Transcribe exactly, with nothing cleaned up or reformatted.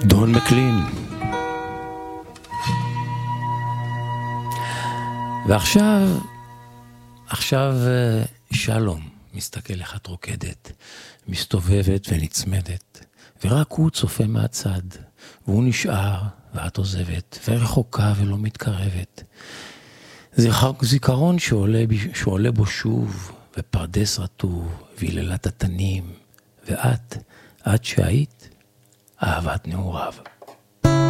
דון מקלין. ועכשיו, עכשיו שלום מסתכל איך את רוקדת, מסתובבת ונצמדת, ורק הוא צופה מהצד, והוא נשאר ואת עוזבת, ורחוקה ולא מתקרבת. זה זיכרון שעולה, שעולה בו שוב, ופרדס רטוב, ויללת התנים, ואת, את שהיית, אהבת נעוריו.